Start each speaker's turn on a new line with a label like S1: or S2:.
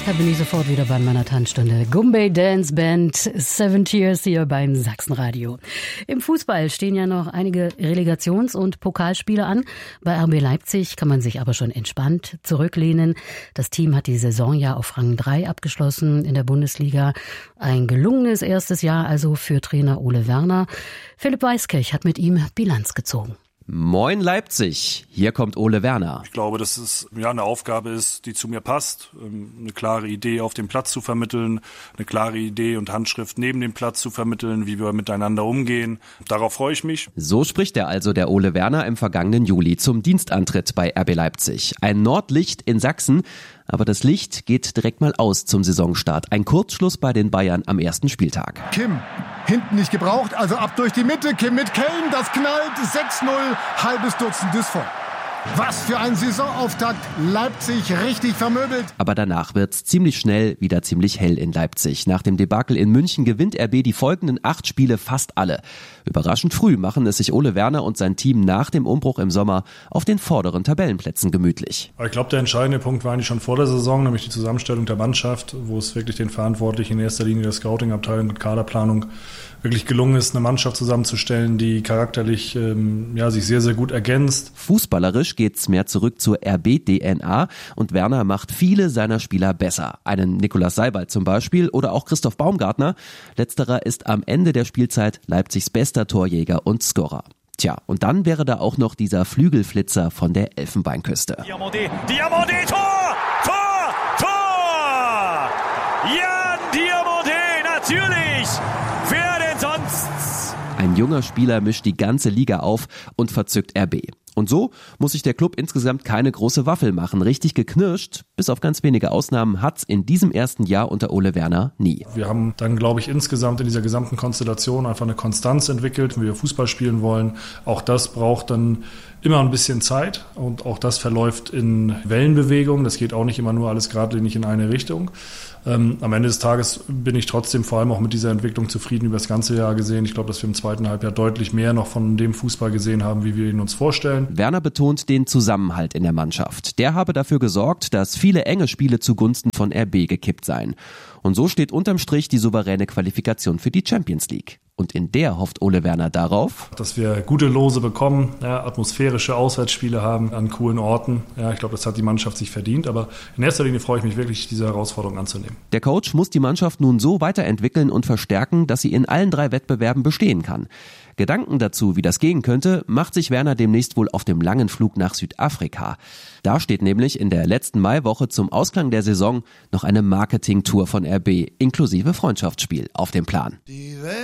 S1: Da bin ich sofort wieder bei meiner Tanzstunde. Goombay Dance Band, 7 Tears hier beim Sachsenradio. Im Fußball stehen ja noch einige Relegations- und Pokalspiele an. Bei RB Leipzig kann man sich aber schon entspannt zurücklehnen. Das Team hat die Saison ja auf Rang 3 abgeschlossen in der Bundesliga. Ein gelungenes erstes Jahr also für Trainer Ole Werner. Philipp Weiskirch hat mit ihm Bilanz gezogen.
S2: Moin Leipzig, hier kommt Ole Werner.
S3: Ich glaube, dass es eine Aufgabe ist, die zu mir passt, eine klare Idee auf dem Platz zu vermitteln, eine klare Idee und Handschrift neben dem Platz zu vermitteln, wie wir miteinander umgehen. Darauf freue ich mich.
S2: So spricht er also, der Ole Werner, im vergangenen Juli zum Dienstantritt bei RB Leipzig. Ein Nordlicht in Sachsen, aber das Licht geht direkt mal aus zum Saisonstart. Ein Kurzschluss bei den Bayern am ersten Spieltag.
S4: Kim, hinten nicht gebraucht, also ab durch die Mitte. Kim mit Köln, das knallt, 6-0, halbes Dutzend ist voll. Was für ein Saisonauftakt, Leipzig richtig vermöbelt.
S2: Aber danach wird's ziemlich schnell wieder ziemlich hell in Leipzig. Nach dem Debakel in München gewinnt RB die folgenden 8 Spiele fast alle. Überraschend früh machen es sich Ole Werner und sein Team nach dem Umbruch im Sommer auf den vorderen Tabellenplätzen gemütlich.
S3: Ich glaube, der entscheidende Punkt war eigentlich schon vor der Saison, nämlich die Zusammenstellung der Mannschaft, wo es wirklich den Verantwortlichen in erster Linie der Scouting-Abteilung und Kaderplanung wirklich gelungen ist, eine Mannschaft zusammenzustellen, die charakterlich sich sehr, sehr gut ergänzt.
S2: Fußballerisch geht's mehr zurück zur RB-DNA und Werner macht viele seiner Spieler besser. Einen Nikolaus Seiwald zum Beispiel oder auch Christoph Baumgartner. Letzterer ist am Ende der Spielzeit Leipzigs bester Torjäger und Scorer. Tja, und dann wäre da auch noch dieser Flügelflitzer von der Elfenbeinküste.
S5: Diamandé, Tor! Jan Diamandé, natürlich! Wer denn sonst?
S2: Ein junger Spieler mischt die ganze Liga auf und verzückt RB. Und so muss sich der Club insgesamt keine große Waffel machen. Richtig geknirscht, bis auf ganz wenige Ausnahmen, hat's in diesem ersten Jahr unter Ole Werner nie.
S3: Wir haben dann, glaube ich, insgesamt in dieser gesamten Konstellation einfach eine Konstanz entwickelt, wie wir Fußball spielen wollen. Auch das braucht dann immer ein bisschen Zeit und auch das verläuft in Wellenbewegungen. Das geht auch nicht immer nur alles geradlinig in eine Richtung. Am Ende des Tages bin ich trotzdem vor allem auch mit dieser Entwicklung zufrieden über das ganze Jahr gesehen. Ich glaube, dass wir im zweiten Halbjahr deutlich mehr noch von dem Fußball gesehen haben, wie wir ihn uns vorstellen.
S2: Werner betont den Zusammenhalt in der Mannschaft. Der habe dafür gesorgt, dass viele enge Spiele zugunsten von RB gekippt seien. Und so steht unterm Strich die souveräne Qualifikation für die Champions League. Und in der hofft Ole Werner darauf,
S3: dass wir gute Lose bekommen, atmosphärische Auswärtsspiele haben an coolen Orten. Ich glaube, das hat die Mannschaft sich verdient. Aber in erster Linie freue ich mich wirklich, diese Herausforderung anzunehmen.
S2: Der Coach muss die Mannschaft nun so weiterentwickeln und verstärken, dass sie in allen 3 Wettbewerben bestehen kann. Gedanken dazu, wie das gehen könnte, macht sich Werner demnächst wohl auf dem langen Flug nach Südafrika. Da steht nämlich in der letzten Maiwoche zum Ausklang der Saison noch eine Marketing-Tour von RB inklusive Freundschaftsspiel auf dem Plan.